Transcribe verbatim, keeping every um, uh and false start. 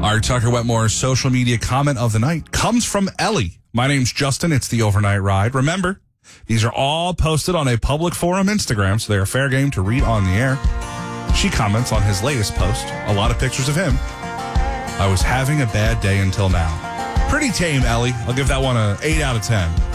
Our Tucker Wetmore social media comment of the night comes from Ellie. My name's Justin. It's the Overnight Ride. Remember, these are all posted on a public forum Instagram, so they are fair game to read on the air. She comments on his latest post, a lot of pictures of him. I was having a bad day until now. Pretty tame, Ellie. I'll give that one a eight out of ten.